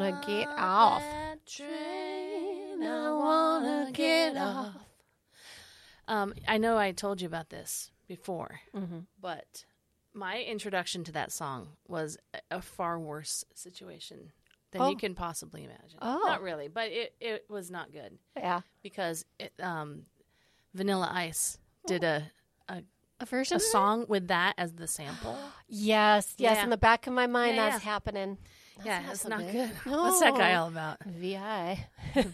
to get off. That train, I want to get off. I know I told you about this before, but my introduction to that song was a far worse situation than you can possibly imagine. Oh. Not really, but it was not good. Yeah. Because Vanilla Ice did a version a song with that as the sample. Yes. Yeah. In the back of my mind, Yeah, that's happening. It's so not good. good. No. What's that guy all about? VI.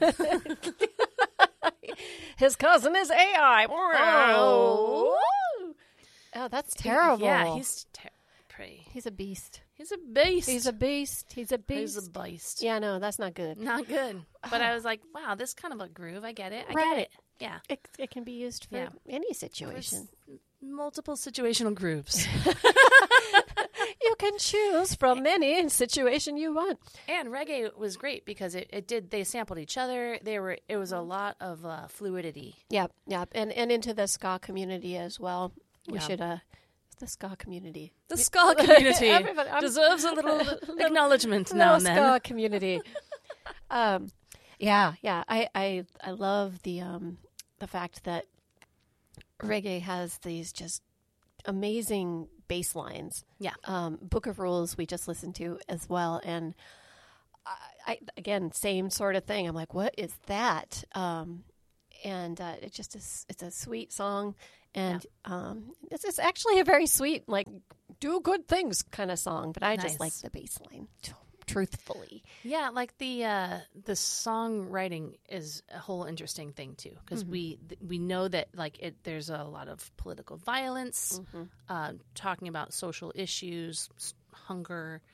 His cousin is AI. Oh. That's terrible. Yeah, he's pretty. He's a beast. He's a beast. He's a beast. He's a beast. Yeah, no, that's not good. Not good. But I was like, wow, this is kind of a groove. I get it. I Right. get it. Yeah. It can be used for any situation. Multiple situational grooves. You can choose from any situation you want. And reggae was great because they sampled each other. It was a lot of fluidity. Yeah. And into the ska community as well. We Yeah. should the ska community. The ska community Everybody, deserves a little acknowledgement now and then. Ska community. Yeah. I love the fact that reggae has these just amazing bass lines. Yeah. Book of Rules we just listened to as well, and I again, same sort of thing. I'm like, what is that? And it just is. It's a sweet song, and it's actually a very sweet, like, do good things kind of song. But I just like the bass line. Truthfully, yeah, like the songwriting is a whole interesting thing too, because we know that there's a lot of political violence, talking about social issues, hunger,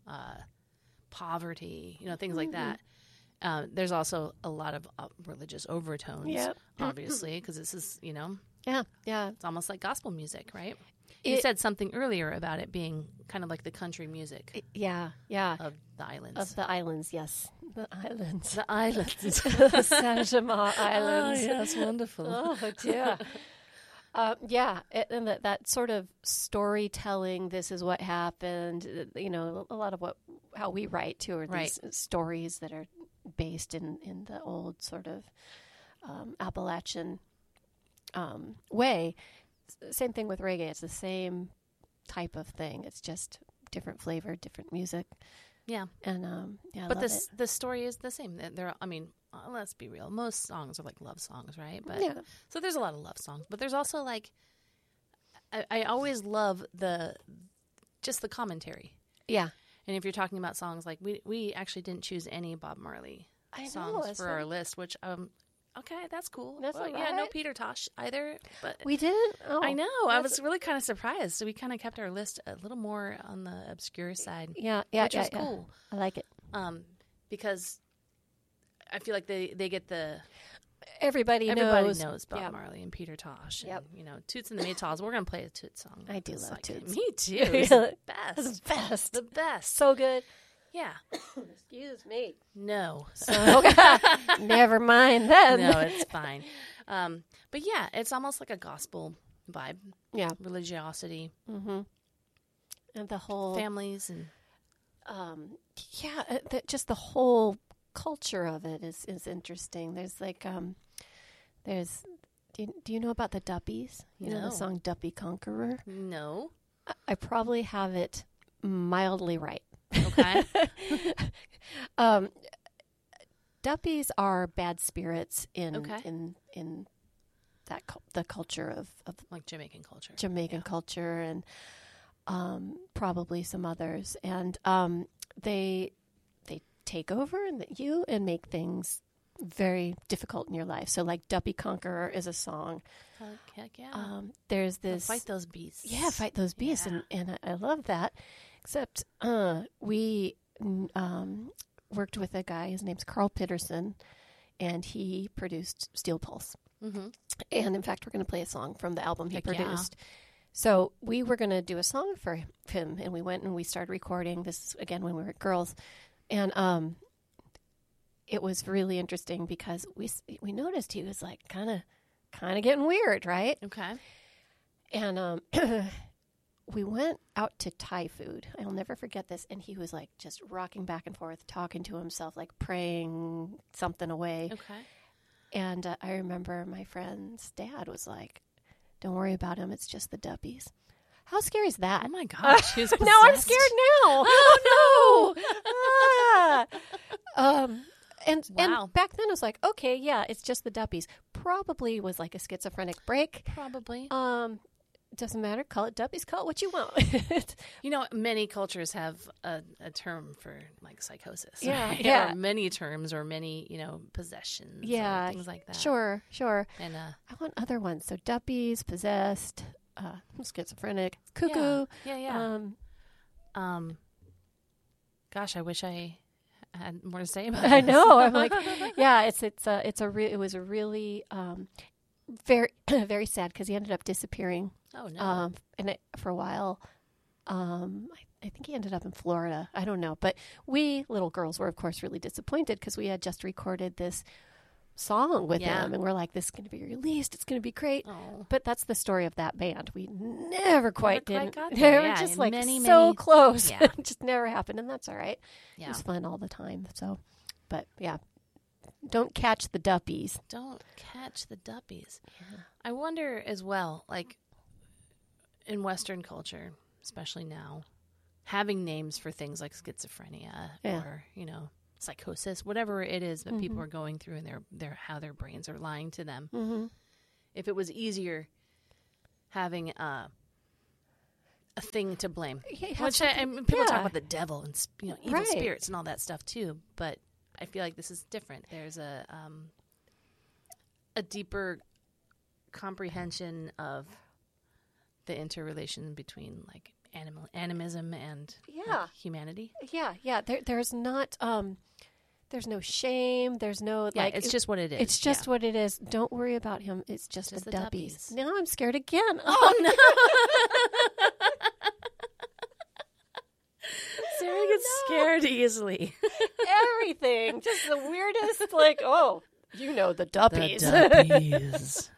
poverty, things like that. There's also a lot of religious overtones, obviously, because this is yeah, it's almost like gospel music, right? You said something earlier about it being kind of like the country music. Yeah. Of the islands. Of the islands, yes. The islands. The islands. The Sajama Islands. Oh, yes, wonderful. Oh, dear. And that sort of storytelling, this is what happened, a lot of how we write, too, are these stories that are based in the old sort of Appalachian way. Same thing with reggae. It's the same type of thing. It's just different flavor, different music. Yeah. And but the story is the same. Let's be real. Most songs are like love songs, right? But so there's a lot of love songs, but there's also like I always love the commentary. Yeah. And if you're talking about songs like we actually didn't choose any Bob Marley songs for our list, which okay, that's cool. That's all right. Yeah, no Peter Tosh either. But we didn't? Oh, I know. I was really kind of surprised. So we kind of kept our list a little more on the obscure side. Yeah, which was cool. I like it. Because I feel like they get Everybody knows Bob Marley and Peter Tosh. And, Toots and the Maytals. We're going to play a Toots song. I do love Toots. Me too. It's the best. The best. The best. So good. Yeah. Excuse me. No. Never mind then. No, it's fine. But yeah, it's almost like a gospel vibe. Yeah. Religiosity. Mm-hmm. And the whole families and just the whole culture of it is interesting. There's like do you know about the Duppies? You know the song Duppy Conqueror? No. I probably have it mildly right. Okay. Duppies are bad spirits in that the culture of like Jamaican culture. Culture and probably some others, and they take over and make things very difficult in your life. So like Duppy Conqueror is a song. Heck yeah. There's this Fight Those Beasts. Yeah, Fight Those Beasts, and I love that. Except we worked with a guy. His name's Carl Pitterson, and he produced Steel Pulse. Mm-hmm. And in fact, we're going to play a song from the album he produced. Yeah. So we were going to do a song for him, and we went and we started recording this again when we were girls, and it was really interesting because we noticed he was like kind of getting weird, right? Okay. And we went out to Thai food. I'll never forget this. And he was like just rocking back and forth, talking to himself, like praying something away. Okay. And I remember my friend's dad was like, "Don't worry about him. It's just the duppies." How scary is that? Oh my gosh. He was possessed. Now I'm scared now. Oh no. And back then it was like, okay, yeah, it's just the duppies. Probably was like a schizophrenic break. Probably. Doesn't matter. Call it duppies. Call it what you want. You know, many cultures have a term for like psychosis. Yeah, right? yeah. Or many terms, or many, you know, possessions. Yeah, or things like that. Sure. And I want other ones. So duppies, possessed, schizophrenic, cuckoo. Yeah. Gosh, I wish I had more to say about it. I know. I'm like, yeah. It was a really very very sad because he ended up disappearing. Oh no! For a while, I think he ended up in Florida. I don't know, but we little girls were, of course, really disappointed because we had just recorded this song with him, and we're like, "This is going to be released. It's going to be great." Oh. But that's the story of that band. We never quite got they there. were Yeah, just like many, so close. Yeah. It just never happened, and that's all right. Yeah. It was fun all the time. So, but yeah. Don't catch the duppies. Don't catch the duppies. Yeah. I wonder as well, like in Western culture, especially now, having names for things like schizophrenia or, you know, psychosis, whatever it is that people are going through and how their brains are lying to them. Mm-hmm. If it was easier having a thing to blame, which people talk about the devil and evil spirits and all that stuff too, but I feel like this is different. There's a deeper comprehension of the interrelation between like animism and like, humanity. Yeah. There's not. There's no shame. There's no like. It's just what it is. It's just what it is. Don't worry about him. It's just the duppies. Now I'm scared again. Oh no. Sarah gets scared easily. Everything. Just the weirdest, like, oh, you know, the duppies. The duppies.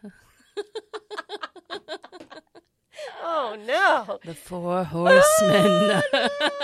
Oh, no. The Four Horsemen. No.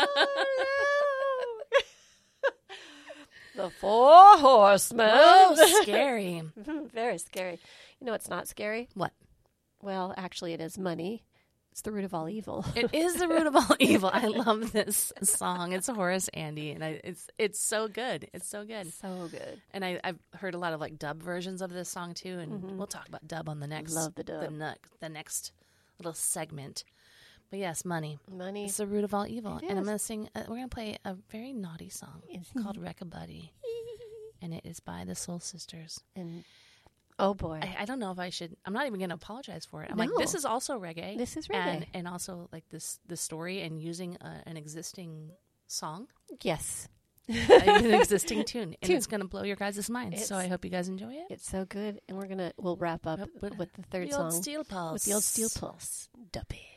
The Four Horsemen. Oh, scary. Very scary. You know what's not scary? What? Well, actually, it is money. It's the root of all evil. It is the root of all evil. I love this song. It's Horace Andy, and it's so good. It's so good. So good. And I've heard a lot of like dub versions of this song too, and we'll talk about dub on the next. Love the dub. The next little segment. But yes, money. It's the root of all evil. And I'm gonna sing. We're gonna play a very naughty song. It's called "Wreck a Buddy," and it is by the Soul Sisters. And oh boy, I don't know if I should. I'm not even going to apologize for it. I'm like, this is also reggae. This is reggae, and also like the story and using an existing song. Yes, an existing tune, and it's going to blow your guys' minds. So I hope you guys enjoy it. It's so good, and we'll wrap up with the third the song old Steel Pulse. with the old Steel Pulse, Duppy.